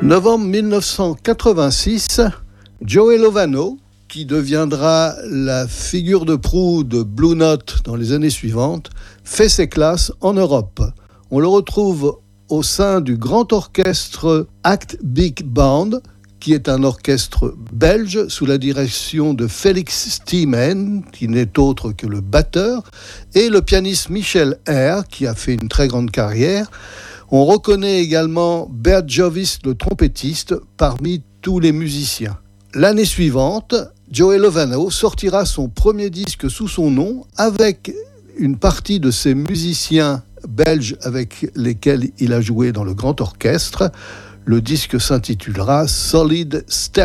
Novembre 1986, Joey Lovano, qui deviendra la figure de proue de Blue Note dans les années suivantes, fait ses classes en Europe. On le retrouve au sein du grand orchestre Act Big Band, qui est un orchestre belge sous la direction de Félix Steeman, qui n'est autre que le batteur, et le pianiste Michel Herr, qui a fait une très grande carrière. On reconnaît également Bert Jovis, le trompettiste, parmi tous les musiciens. L'année suivante, Joey Lovano sortira son premier disque sous son nom avec une partie de ses musiciens belges avec lesquels il a joué dans le grand orchestre. Le disque s'intitulera Solid Step.